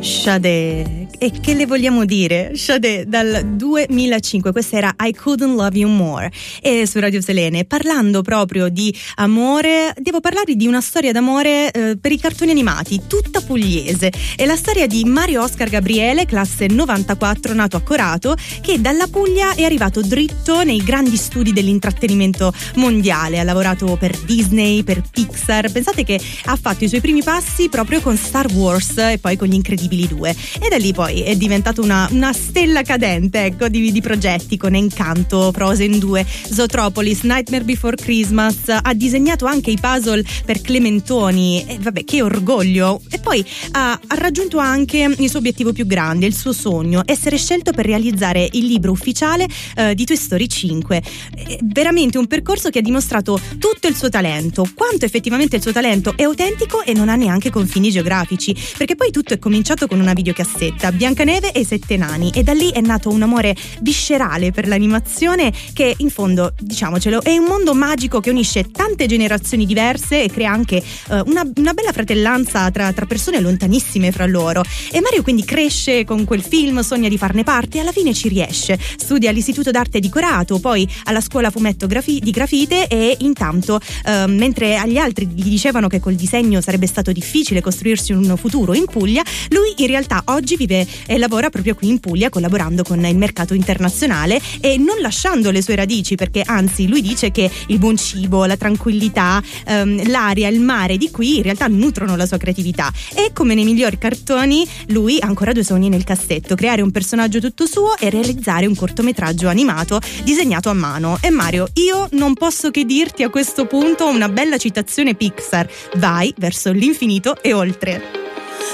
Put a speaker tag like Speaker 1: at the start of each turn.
Speaker 1: Sade, e che le vogliamo dire? Sade dal 2005, questa era I Couldn't Love You More, e su Radio Selene, parlando proprio di amore, devo parlarvi di una storia d'amore per i cartoni animati, tutta pugliese. È la storia di Mario Oscar Gabriele, classe 94, nato a Corato, che dalla Puglia è arrivato dritto nei grandi studi dell'intrattenimento mondiale. Ha lavorato per Disney, per Pixar, pensate che ha fatto i suoi primi passi proprio con Star Wars e poi con Gli Incredibili 2, e da lì poi è diventato una stella cadente, ecco, di progetti con Encanto, Frozen 2, Zootropolis, Nightmare Before Christmas. Ha disegnato anche i puzzle per Clementoni, e vabbè, che orgoglio. E poi ha raggiunto anche il suo obiettivo più grande, il suo sogno, essere scelto per realizzare il libro ufficiale di Toy Story 5. È veramente un percorso che ha dimostrato tutto il suo talento, quanto effettivamente il suo talento è autentico e non ha neanche confini geografici, perché poi tutto è cominciato con una videocassetta, Biancaneve e i 7 nani, e da lì è nato un amore viscerale per l'animazione che, in fondo, diciamocelo, è un mondo magico che unisce tante generazioni diverse e crea anche una bella fratellanza tra persone lontanissime fra loro. E Mario quindi cresce con quel film, sogna di farne parte e alla fine ci riesce. Studia all'Istituto d'Arte di Corato, poi alla scuola fumetto di grafite, e intanto mentre agli altri gli dicevano che col disegno sarebbe stato difficile costruirsi un futuro in Puglia, lui in realtà oggi vive e lavora proprio qui in Puglia, collaborando con il mercato internazionale e non lasciando le sue radici, perché anzi lui dice che il buon cibo, la tranquillità, l'aria, il mare di qui in realtà nutrono la sua creatività. E come nei migliori cartoni, lui ha ancora 2 sogni nel cassetto: creare un personaggio tutto suo e realizzare un cortometraggio animato disegnato a mano. E Mario, io non posso che dirti a questo punto una bella citazione Pixar: vai verso l'infinito e oltre.